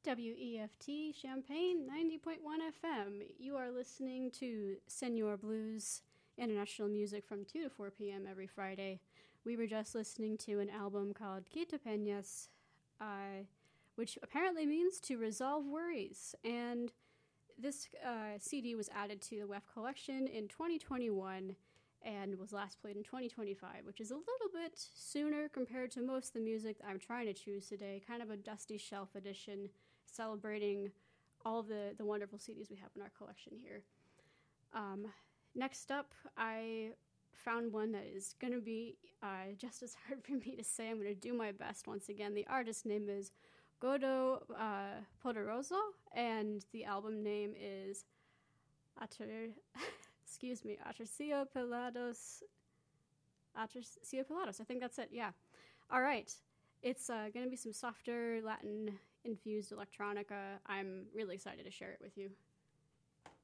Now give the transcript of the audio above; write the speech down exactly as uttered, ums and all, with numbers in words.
W E F T Champaign ninety point one F M. You are listening to Senor Blues, international music from two to four p.m. every Friday. We were just listening to an album called Quita Peñas, uh, which apparently means to resolve worries. And this uh, C D was added to the W E F collection in twenty twenty-one and was last played in twenty twenty-five, which is a little bit sooner compared to most of the music that I'm trying to choose today. Kind of a dusty shelf edition celebrating all of the, the wonderful C Ds we have in our collection here. Um, next up, I found one that is going to be uh, just as hard for me to say. I'm going to do my best once again. The artist name is Godo uh, Poderoso, and the album name is Ater... excuse me, Aterciopelados. Aterciopelados, I think that's it, yeah. All right. It's uh, going to be some softer Latin-infused electronica. I'm really excited to share it with you.